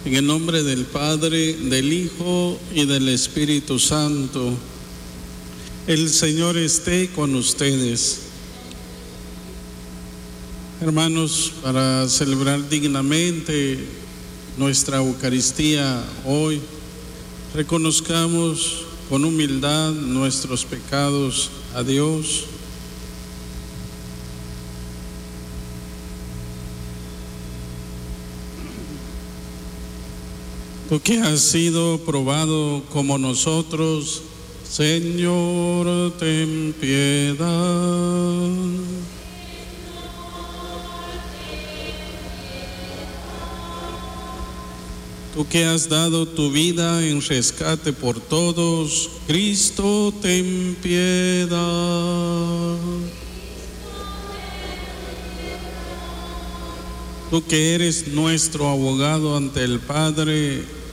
En el nombre del Padre, del Hijo y del Espíritu Santo. El Señor esté con ustedes. Hermanos, para celebrar dignamente nuestra Eucaristía hoy, reconozcamos con humildad nuestros pecados a Dios. Tú que has sido probado como nosotros, Señor, ten piedad. Tú que has dado tu vida en rescate por todos, Cristo, ten piedad. Tú que eres nuestro abogado ante el Padre,